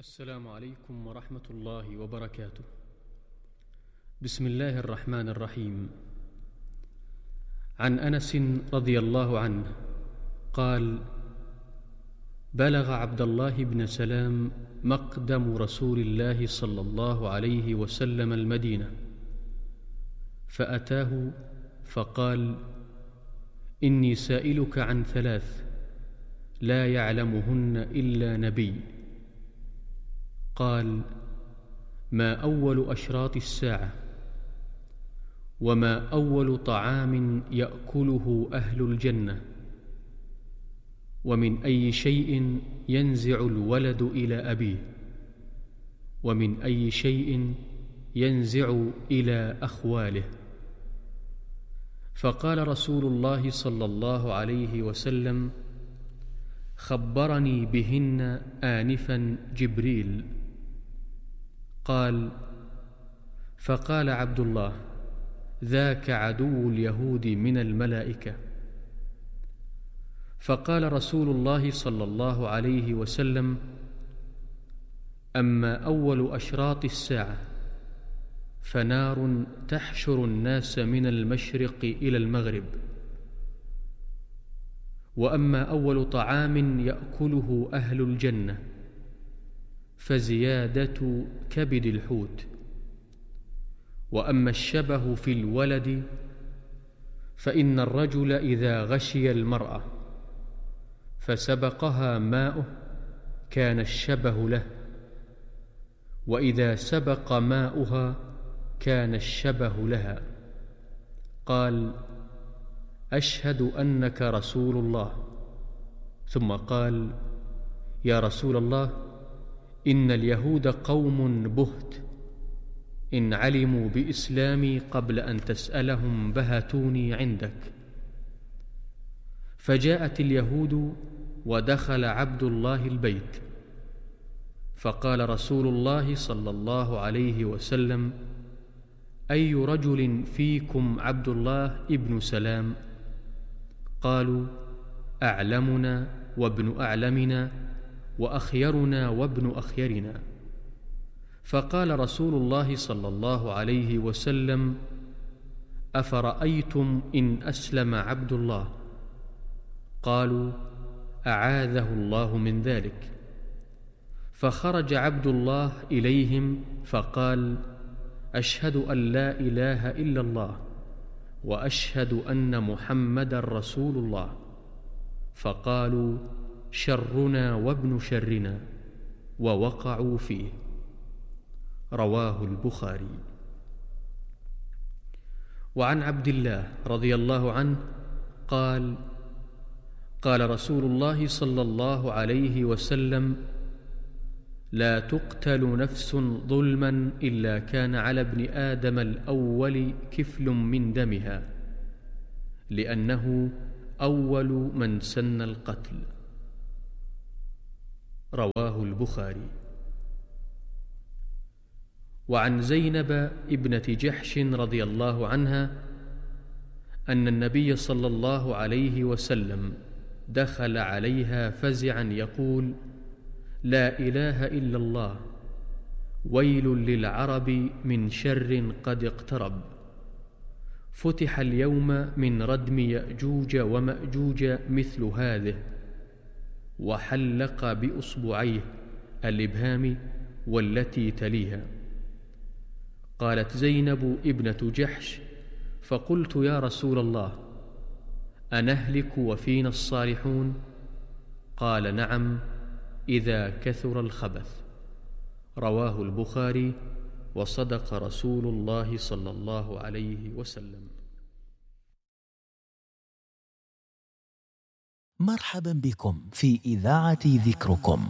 السلام عليكم ورحمة الله وبركاته. بسم الله الرحمن الرحيم. عن أنس رضي الله عنه قال: بلغ عبد الله بن سلام مقدم رسول الله صلى الله عليه وسلم المدينة، فأتاه فقال: إني سائلك عن ثلاث لا يعلمهن إلا نبي. قال: ما أول أشراط الساعة؟ وما أول طعام يأكله أهل الجنة؟ ومن أي شيء ينزع الولد إلى أبيه؟ ومن أي شيء ينزع إلى أخواله؟ فقال رسول الله صلى الله عليه وسلم: خبرني بهن آنفا جبريل. قال: فقال عبد الله: ذاك عدو اليهود من الملائكة. فقال رسول الله صلى الله عليه وسلم: أما أول أشراط الساعة فنار تحشر الناس من المشرق إلى المغرب. وأما أول طعام يأكله أهل الجنة فزيادة كبد الحوت. وأما الشبه في الولد فإن الرجل إذا غشي المرأة فسبقها ماؤه كان الشبه له، وإذا سبق ماؤها كان الشبه لها. قال: أشهد أنك رسول الله. ثم قال: يا رسول الله، إن اليهود قوم بهت، إن علموا بإسلامي قبل أن تسألهم بهتوني عندك. فجاءت اليهود ودخل عبد الله البيت، فقال رسول الله صلى الله عليه وسلم: أي رجل فيكم عبد الله ابن سلام؟ قالوا: أعلمنا وابن أعلمنا وأخيرنا وابن أخيرنا. فقال رسول الله صلى الله عليه وسلم: أفرأيتم إن أسلم عبد الله؟ قالوا: أعاذه الله من ذلك. فخرج عبد الله إليهم فقال: أشهد أن لا إله إلا الله وأشهد أن محمدا رسول الله. فقالوا: شرنا وابن شرنا، ووقعوا فيه. رواه البخاري. وعن عبد الله رضي الله عنه قال: قال رسول الله صلى الله عليه وسلم: لا تقتل نفس ظلما إلا كان على ابن آدم الأول كفل من دمها، لأنه أول من سن القتل. رواه البخاري. وعن زينب ابنة جحش رضي الله عنها أن النبي صلى الله عليه وسلم دخل عليها فزعا يقول: لا إله إلا الله، ويل للعرب من شر قد اقترب. فتح اليوم من ردم يأجوج ومأجوج مثل هذه، وحلق بأصبعيه الإبهام والتي تليها. قالت زينب ابنة جحش: فقلت: يا رسول الله، أنهلك وفينا الصالحون؟ قال: نعم، إذا كثر الخبث. رواه البخاري. وصدق رسول الله صلى الله عليه وسلم. مرحبا بكم في إذاعة ذكركم.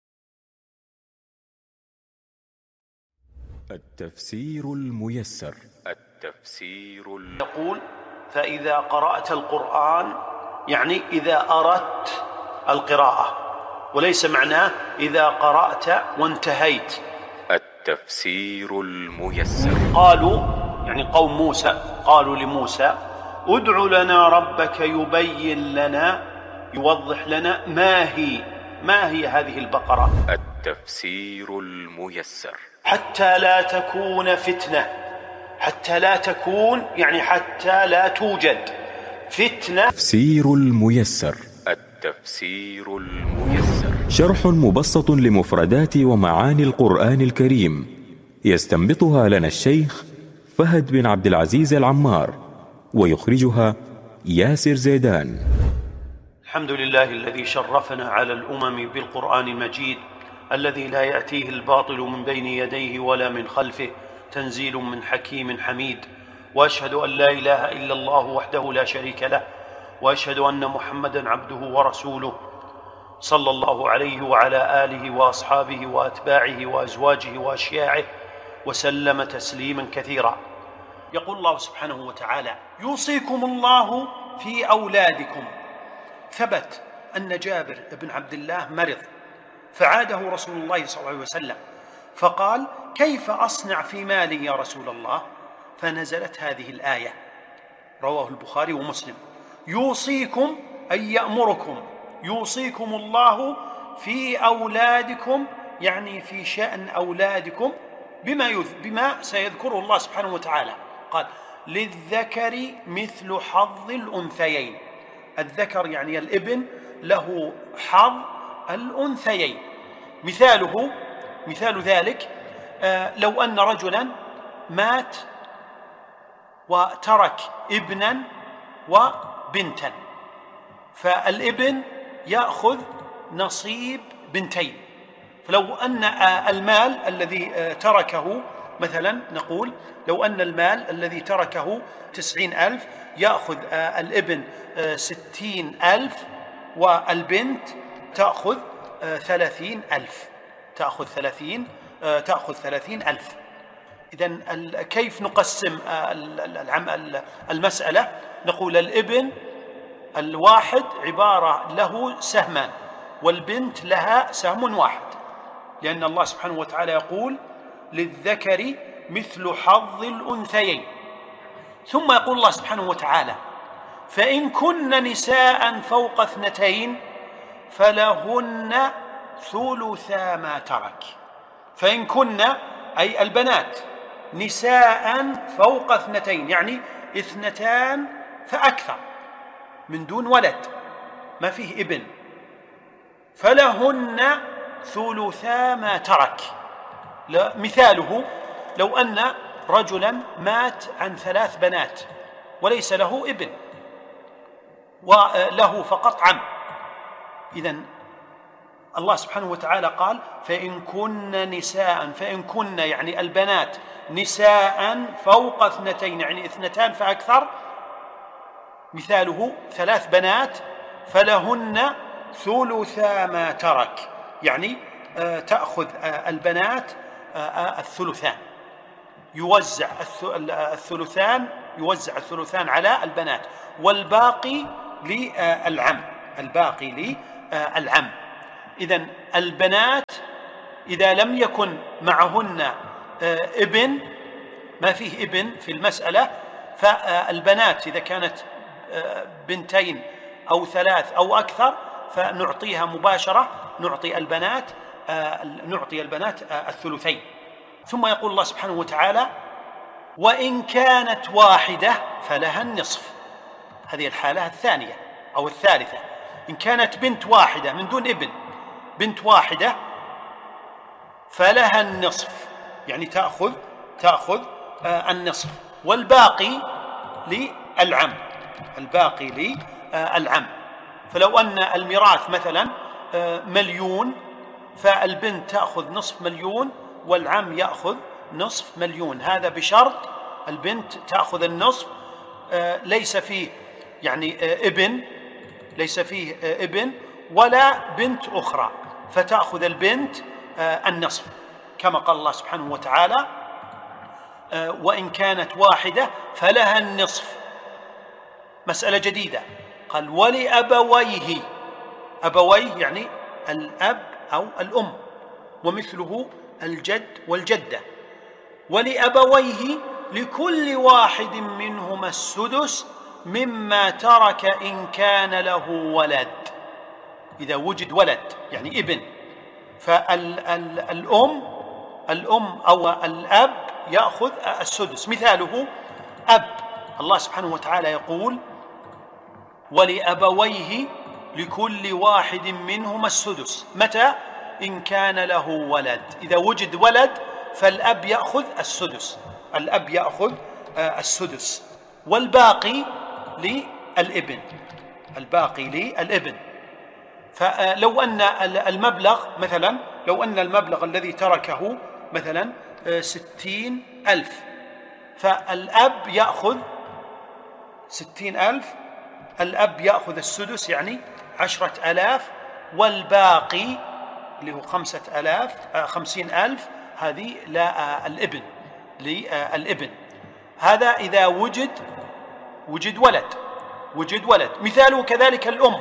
التفسير الميسر. يقول: فإذا قرأت القرآن، يعني إذا أردت القراءة، وليس معناه إذا قرأت وانتهيت. التفسير الميسر. قالوا، يعني قوم موسى، قالوا لموسى: ادع لنا ربك يبين لنا، يوضح لنا ما هي ما هي هذه البقرة؟ التفسير الميسر. حتى لا تكون فتنة، حتى لا تكون يعني حتى لا توجد فتنة. تفسير الميسر. التفسير الميسر شرح مبسط لمفردات ومعاني القرآن الكريم، يستنبطها لنا الشيخ فهد بن عبد العزيز العمار، ويخرجها ياسر زيدان. الحمد لله الذي شرفنا على الأمم بالقرآن المجيد، الذي لا يأتيه الباطل من بين يديه ولا من خلفه، تنزيل من حكيم حميد. وأشهد أن لا إله إلا الله وحده لا شريك له، وأشهد أن محمدًا عبده ورسوله، صلى الله عليه وعلى آله وأصحابه وأتباعه وأزواجه وأشياعه وسلم تسليما كثيرا. يقول الله سبحانه وتعالى: يوصيكم الله في أولادكم. ثبت أن جابر بن عبد الله مرض، فعاده رسول الله صلى الله عليه وسلم فقال: كيف أصنع في مالي يا رسول الله؟ فنزلت هذه الآية، رواه البخاري ومسلم: يوصيكم أي يأمركم، يوصيكم الله في أولادكم، يعني في شأن أولادكم بما سيذكره الله سبحانه وتعالى. قال: للذكر مثل حظ الأنثيين. الذكر يعني الابن له حظ الأنثيين. مثال ذلك لو أن رجلا مات وترك ابنا وبنتا، فالابن يأخذ نصيب بنتين. فلو أن المال الذي تركه، مثلا نقول لو أن المال الذي تركه 90,000، يأخذ الابن 60,000 والبنت تأخذ 30,000. تأخذ 30,000. إذن كيف نقسم المسألة؟ نقول الابن الواحد عبارة له سهمان، والبنت لها سهم واحد، لأن الله سبحانه وتعالى يقول: للذكر مثل حظ الأنثيين. ثم يقول الله سبحانه وتعالى: فإن كن نساء فوق 2 فلهن ثلثا ما ترك. فإن كن أي البنات نساء فوق 2، يعني 2 فأكثر من دون ولد، ما فيه ابن، فلهن ثلثا ما ترك. مثاله لو أن رجلا مات عن 3 بنات وليس له ابن وله فقط عم، إذن الله سبحانه وتعالى قال: فإن كن نساء، فإن كن يعني البنات نساء فوق 2، يعني 2 فأكثر. مثاله 3 بنات فلهن ثلثا ما ترك، يعني تأخذ البنات الثلثان، يوزع الثلثان على البنات، والباقي للعم، إذن البنات إذا لم يكن معهن ابن، ما فيه ابن في المسألة، فالبنات إذا كانت 2 أو 3 أو أكثر فنعطيها مباشرة، نعطي البنات الثلثين. ثم يقول الله سبحانه وتعالى: وإن كانت واحدة فلها النصف. هذه الحالة الثانية أو الثالثة. إن كانت بنت واحدة من دون ابن، بنت واحدة، فلها النصف، يعني تأخذ النصف، والباقي للعم، فلو أن الميراث مثلا 1,000,000، فالبنت تأخذ نصف 1,000,000 والعم يأخذ نصف 1,000,000. هذا بشرط البنت تأخذ النصف، ليس فيه ابن ولا بنت أخرى، فتأخذ البنت النصف، كما قال الله سبحانه وتعالى: وإن كانت واحدة فلها النصف. مسألة جديدة، قال: ولأبويه. أبويه يعني الأب أو الأم، ومثله الجد والجدة. ولأبويه لكل واحد منهما السدس مما ترك إن كان له ولد. إذا وجد ولد يعني ابن، فالأم أو الأب يأخذ السدس. مثاله أب، الله سبحانه وتعالى يقول ولأبويه لكل واحد منهما السدس. متى؟ إن كان له ولد. إذا وجد ولد فالأب يأخذ السدس، الأب يأخذ السدس، والباقي للابن، الباقي للابن. فلو أن المبلغ مثلا، لو أن المبلغ الذي تركه مثلا 60,000، فالأب يأخذ 60,000، الأب يأخذ السدس يعني 10,000، والباقي اللي هو 50,000 هذه للابن، للابن. هذا إذا وجد ولد. مثاله كذلك الأم،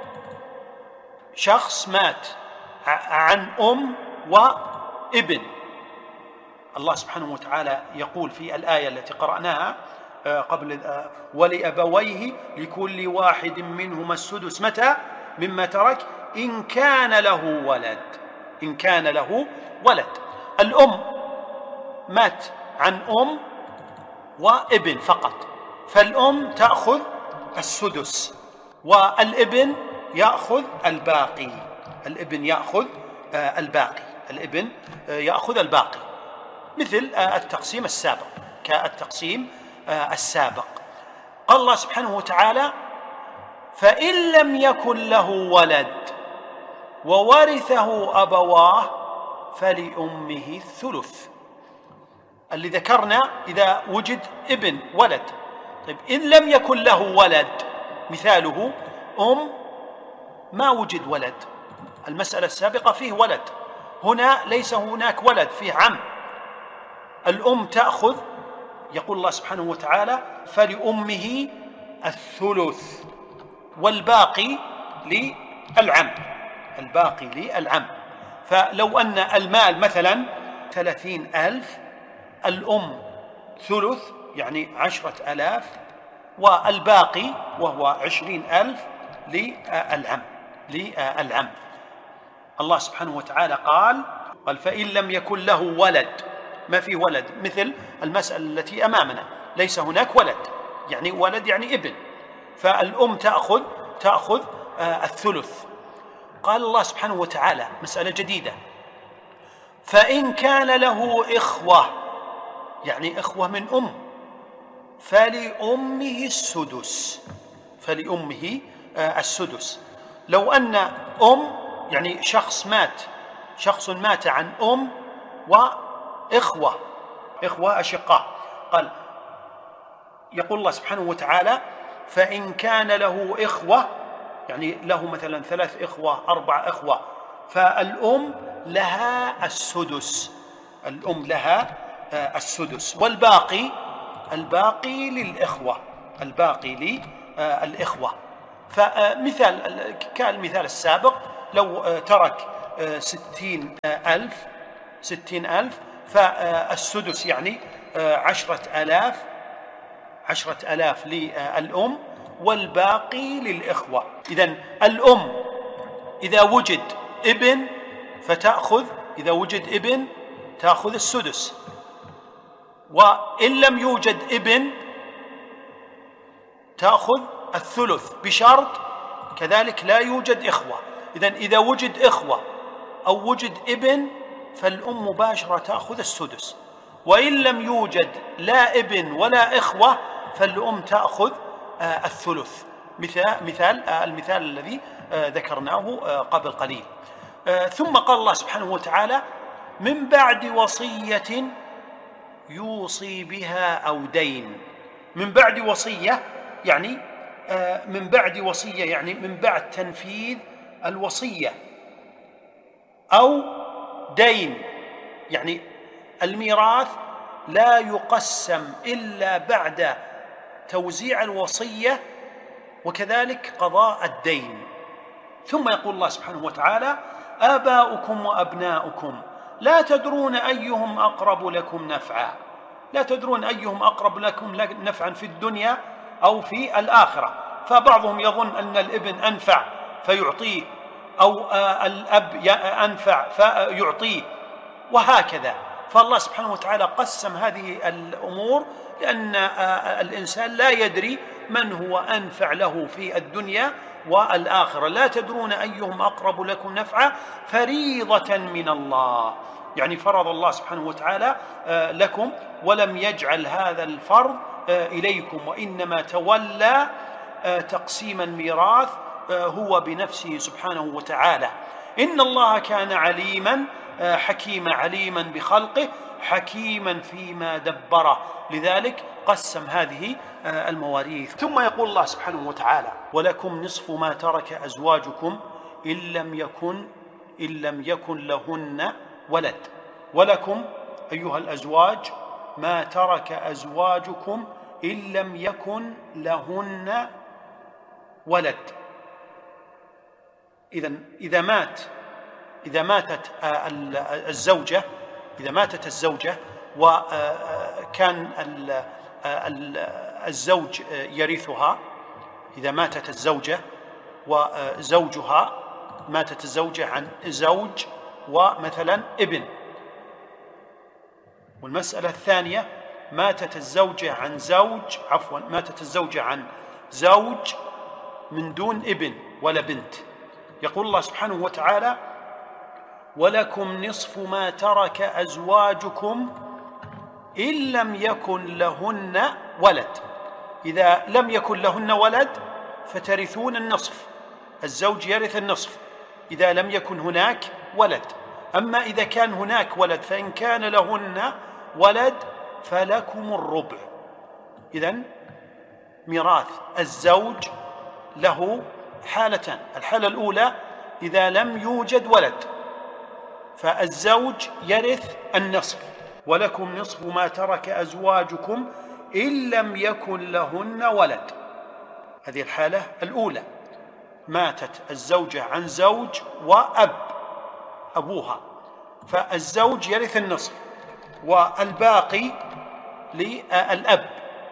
شخص مات عن أم وابن، الله سبحانه وتعالى يقول في الآية التي قرأناها قبل ولأبويه لكل واحد منهما السدس. متى؟ مما ترك إن كان له ولد، إن كان له ولد. الأم مات عن أم وابن فقط، فالأم تأخذ السدس، والابن يأخذ الباقي، الابن يأخذ الباقي، الابن يأخذ الباقي، مثل التقسيم السابق، كالتقسيم السابق. قال الله سبحانه وتعالى فإن لم يكن له ولد وورثه أبواه فلأمه الثلث. اللي ذكرنا إذا وجد ابن ولد. طيب إن لم يكن له ولد، مثاله أم ما وجد ولد، المسألة السابقة فيه ولد، هنا ليس هناك ولد، فيه عم. الأم تأخذ، يقول الله سبحانه وتعالى فلأمه الثلث، والباقي للعم، الباقي للعم. فلو أن المال مثلا 30,000، الأم ثلث يعني 10,000، والباقي وهو 20,000 للعم. الله سبحانه وتعالى قال فإن لم يكن له ولد، ما فيه ولد، مثل المسألة التي أمامنا ليس هناك ولد، يعني ولد يعني ابن، فالأم تأخذ الثلث. قال الله سبحانه وتعالى مسألة جديدة فإن كان له إخوة، يعني إخوة من أم، فلأمه السدس، فلأمه السدس. لو أن أم يعني شخص مات عن أم وإخوة أشقاء، قال يقول الله سبحانه وتعالى فإن كان له إخوة، يعني له مثلا 3 إخوة 4 إخوة، فالأم لها السدس، الأم لها السدس، والباقي للإخوة، الباقي للإخوة. فمثال كالمثال السابق، لو ترك 60,000 فالسدس يعني 10,000 للأم، والباقي للإخوة. إذن الأم إذا وجد ابن فتأخذ، إذا وجد ابن تأخذ السدس، وإن لم يوجد ابن تأخذ الثلث، بشرط كذلك لا يوجد إخوة. إذن إذا وجد إخوة أو وجد ابن فالأم مباشرة تأخذ السدس، وإن لم يوجد لا ابن ولا إخوة فالأم تأخذ الثلث، المثال الذي ذكرناه قبل قليل. ثم قال الله سبحانه وتعالى من بعد وصية يوصي بها أو دين. من بعد وصية يعني من بعد تنفيذ الوصية، أو دين يعني الميراث لا يقسم إلا بعد توزيع الوصية وكذلك قضاء الدين. ثم يقول الله سبحانه وتعالى آباؤكم وأبناؤكم لا تدرون أيهم أقرب لكم نفعا، لا تدرون أيهم أقرب لكم نفعا في الدنيا أو في الآخرة. فبعضهم يظن أن الابن أنفع فيعطيه أو الأب أنفع فيعطيه، وهكذا. فالله سبحانه وتعالى قسم هذه الأمور لأن الإنسان لا يدري من هو أنفع له في الدنيا والآخرة. لا تدرون أيهم أقرب لكم نفعا، فريضة من الله، يعني فرض الله سبحانه وتعالى لكم، ولم يجعل هذا الفرض إليكم، وإنما تولى تقسيم الميراث هو بنفسه سبحانه وتعالى. إن الله كان عليما حكيما، عليما بخلقه، حكيما فيما دبره، لذلك قسم هذه المواريث. ثم يقول الله سبحانه وتعالى: ولكم نصف ما ترك أزواجكم إن لم يكن لهن ولد. ولكم أيها الأزواج ما ترك أزواجكم إن لم يكن لهن ولد. إذا ماتت الزوجة وكان الزوج يرثها، إذا ماتت الزوجة وزوجها، ماتت الزوجة عن زوج ومثلا ابن. والمسألة الثانية ماتت الزوجة عن زوج من دون ابن ولا بنت. يقول الله سبحانه وتعالى: ولكم نصف ما ترك أزواجكم إن لم يكن لهن ولد. إذا لم يكن لهن ولد فترثون النصف، الزوج يرث النصف إذا لم يكن هناك ولد. أما إذا كان هناك ولد فإن كان لهن ولد فلكم الربع. إذن ميراث الزوج له حالتان: الحالة الأولى إذا لم يوجد ولد فالزوج يرث النصف، ولكم نصف ما ترك أزواجكم إن لم يكن لهن ولد. هذه الحالة الأولى، ماتت الزوجة عن زوج وأب، أبوها، فالزوج يرث النصف والباقي للأب.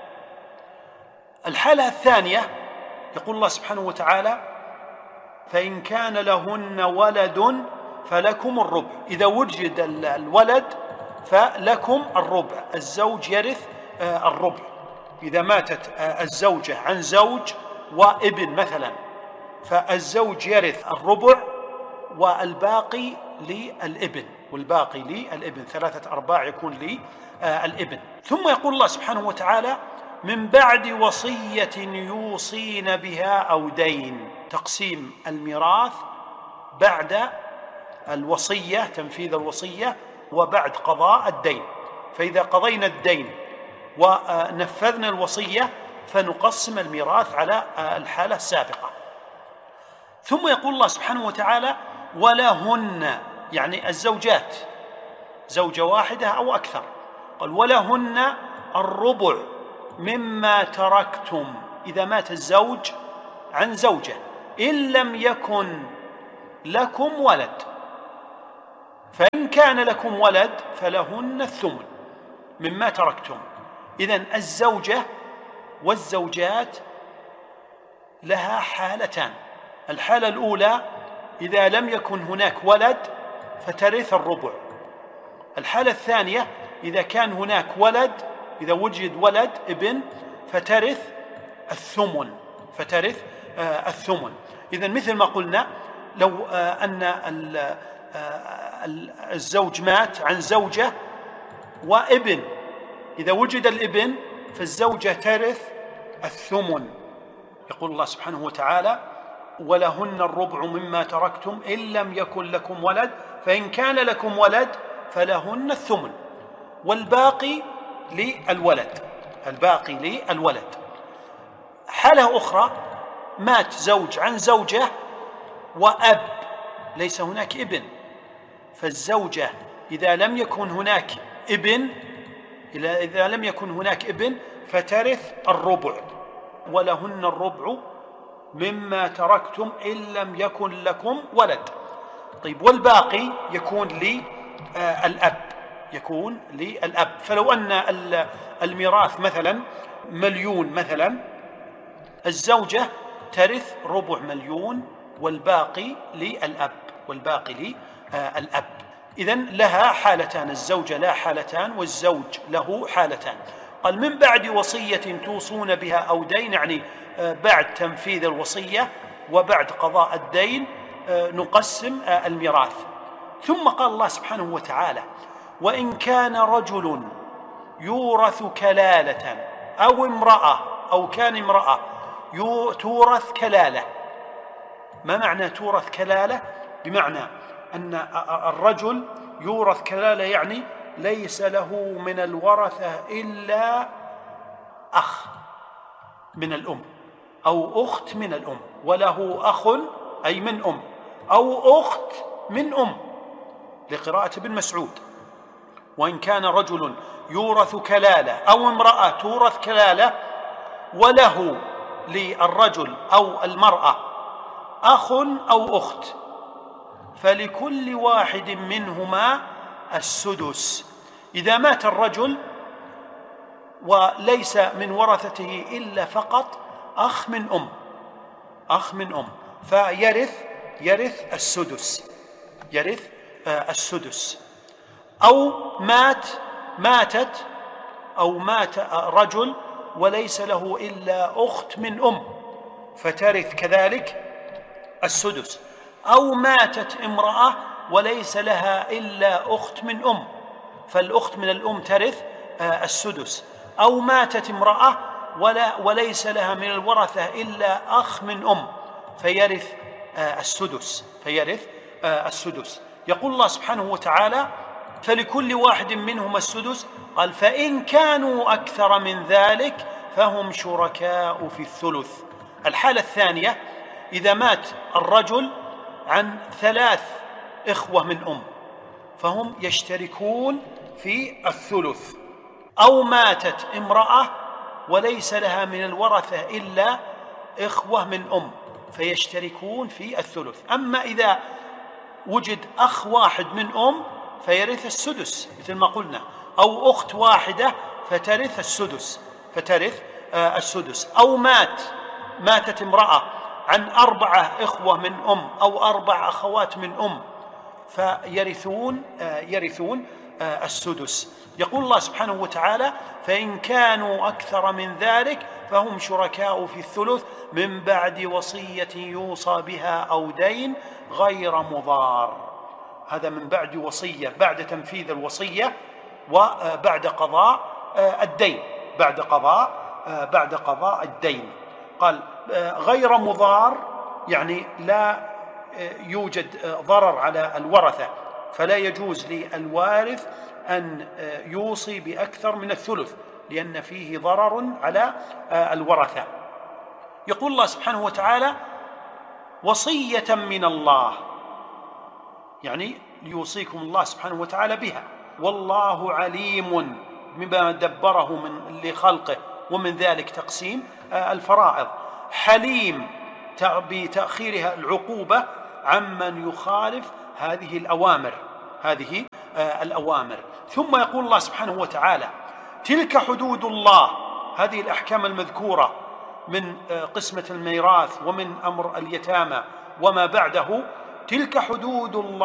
الحالة الثانية يقول الله سبحانه وتعالى: فإن كان لهن ولد فلكم الربع. إذا وجد الولد فلكم الربع، الزوج يرث الربع. إذا ماتت الزوجة عن زوج وابن مثلا فالزوج يرث الربع والباقي للابن، 3/4 يكون للابن. ثم يقول الله سبحانه وتعالى: من بعد وصية يوصين بها أو دين. تقسيم الميراث بعد الوصية، تنفيذ الوصية، وبعد قضاء الدين. فإذا قضينا الدين ونفذنا الوصية فنقسم الميراث على الحالة السابقة. ثم يقول الله سبحانه وتعالى: ولهن، يعني الزوجات، زوجة واحدة أو أكثر، قال: ولهن الربع مما تركتم. إذا مات الزوج عن زوجة إن لم يكن لكم ولد، فإن كان لكم ولد فلهن الثمن مما تركتم. إذن الزوجة والزوجات لها حالتان: الحالة الأولى إذا لم يكن هناك ولد فترث الربع. الحالة الثانية إذا كان هناك ولد، إذا وجد ولد ابن فترث الثمن، إذن مثل ما قلنا لو أن الزوج مات عن زوجة وابن، إذا وجد الابن فالزوجة ترث الثمن. يقول الله سبحانه وتعالى: ولهن الربع مما تركتم إن لم يكن لكم ولد، فإن كان لكم ولد فلهن الثمن والباقي للولد، حالة أخرى مات زوج عن زوجة وأب، ليس هناك ابن، فالزوجة إذا لم يكن هناك ابن فترث الربع، ولهن الربع مما تركتم إن لم يكن لكم ولد. طيب، والباقي يكون للأب. فلو أن الميراث مثلا 1,000,000 مثلا، الزوجة ترث 250,000 والباقي للأب، إذن لها حالتان، الزوجة لها حالتان والزوج له حالتان. قال من بعد وصية توصون بها أو دين، يعني بعد تنفيذ الوصية وبعد قضاء الدين نقسم الميراث. ثم قال الله سبحانه وتعالى: وإن كان رجل يورث كلالة أو امرأة، أو كان امرأة تورث كلالة. ما معنى تورث كلالة؟ بمعنى أن الرجل يورث كلالة، يعني ليس له من الورثة إلا أخ من الأم أو أخت من الأم، وله أخ أي من أم أو أخت من أم، لقراءة ابن مسعود: وإن كان رجل يورث كلالة أو امرأة تورث كلالة وله للرجل أو المرأة أخ أو أخت فلكل واحد منهما السدس. إذا مات الرجل وليس من ورثته إلا فقط أخ من أم فيرث السدس. أو مات رجل وليس له إلا أخت من أم فترث كذلك السدس. أو ماتت امرأة وليس لها إلا أخت من أم فالأخت من الأم ترث السدس. أو ماتت امرأة وليس لها من الورثة إلا أخ من أم فيرث السدس. يقول الله سبحانه وتعالى: فلكل واحد منهما السدس. قال: فإن كانوا أكثر من ذلك فهم شركاء في الثلث. الحالة الثانية: إذا مات الرجل عن 3 إخوة من أم فهم يشتركون في الثلث. أو ماتت امرأة وليس لها من الورثة إلا إخوة من أم فيشتركون في الثلث. أما إذا وجد أخ واحد من أم فيرث السدس مثل ما قلنا، أو أخت واحدة فترث السدس. أو ماتت امرأة عن 4 إخوة من أم أو 4 أخوات من أم فيرثون السدس. يقول الله سبحانه وتعالى: فإن كانوا أكثر من ذلك فهم شركاء في الثلث من بعد وصية يوصى بها أو دين غير مضار. هذا من بعد وصية، بعد تنفيذ الوصية وبعد قضاء الدين، بعد قضاء الدين. قال: غير مضار، يعني لا يوجد ضرر على الورثة، فلا يجوز للوارث أن يوصي بأكثر من الثلث لأن فيه ضرر على الورثة. يقول الله سبحانه وتعالى: وصية من الله، يعني ليوصيكم الله سبحانه وتعالى بها، والله عليم بما دبره لخلقه، ومن ذلك تقسيم الفرائض. حليم بتأخيرها العقوبة عمن يخالف هذه الأوامر. ثم يقول الله سبحانه وتعالى: تلك حدود الله. هذه الأحكام المذكورة من قسمة الميراث ومن أمر اليتامى وما بعده، تلك حدود الله